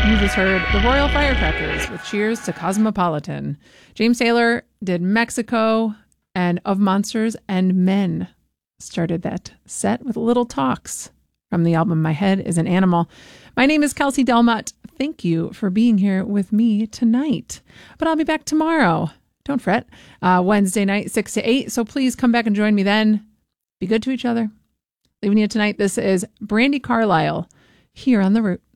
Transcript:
You just heard the Royal Firecrackers with Cheers to Cosmopolitan. James Taylor did Mexico, and Of Monsters and Men started that set with Little Talks from the album My Head is an Animal. My name is Kelsey Delmott. Thank you for being here with me tonight. But I'll be back tomorrow. Don't fret. Wednesday night, 6 to 8. So please come back and join me then. Be good to each other. Leaving you tonight, this is Brandi Carlile here on The Root.